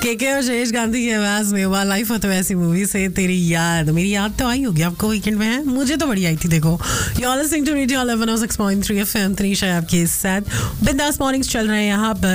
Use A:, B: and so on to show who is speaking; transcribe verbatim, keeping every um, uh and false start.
A: केके और जयेश गांधी की आवाज में वाह लाइफ तो ऐसी मूवी से तेरी याद मेरी याद तो आई होगी आपको वीकेंड में है मुझे तो बड़ी आई थी देखो you are listening to radio one O six point three FM Tanisha आपके साथ बिंदास मॉर्निंग्स चल रहे हैं यहाँ पर